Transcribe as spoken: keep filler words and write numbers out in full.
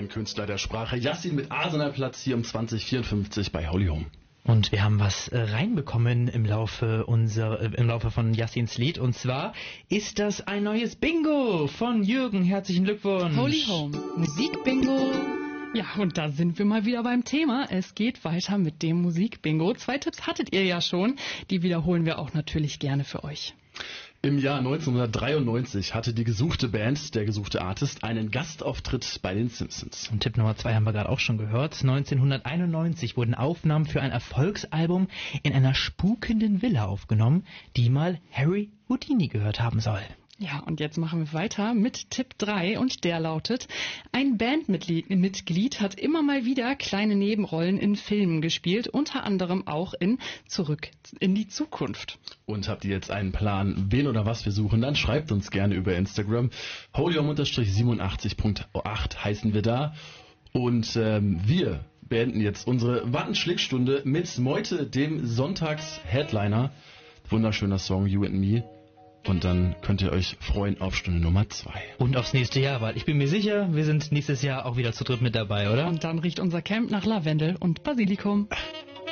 Künstler der Sprache. Yassin mit Arsenal-Platz hier um zwanzig vierundfünfzig bei Holy Home. Und wir haben was äh, reinbekommen im Laufe unser, äh, im Laufe von Yassins Lied. Und zwar ist das ein neues Bingo von Jürgen. Herzlichen Glückwunsch. Holy Home, Musik-Bingo. Ja, und da sind wir mal wieder beim Thema. Es geht weiter mit dem Musik-Bingo. Zwei Tipps hattet ihr ja schon. Die wiederholen wir auch natürlich gerne für euch. Im Jahr neunzehnhundertdreiundneunzig hatte die gesuchte Band, der gesuchte Artist, einen Gastauftritt bei den Simpsons. Und Tipp Nummer zwei haben wir gerade auch schon gehört. neunzehnhunderteinundneunzig wurden Aufnahmen für ein Erfolgsalbum in einer spukenden Villa aufgenommen, die mal Harry Houdini gehört haben soll. Ja, und jetzt machen wir weiter mit Tipp drei und der lautet: Ein Bandmitglied Mitglied hat immer mal wieder kleine Nebenrollen in Filmen gespielt, unter anderem auch in Zurück in die Zukunft. Und habt ihr jetzt einen Plan, wen oder was wir suchen, dann schreibt uns gerne über Instagram. holyhome siebenundachtzig Punkt acht heißen wir da. Und ähm, wir beenden jetzt unsere Wattenschlickstunde mit Meute, dem Sonntags-Headliner. Wunderschöner Song, You and Me. Und dann könnt ihr euch freuen auf Stunde Nummer zwei. Und aufs nächste Jahr, weil ich bin mir sicher, wir sind nächstes Jahr auch wieder zu dritt mit dabei, oder? Und dann riecht unser Camp nach Lavendel und Basilikum.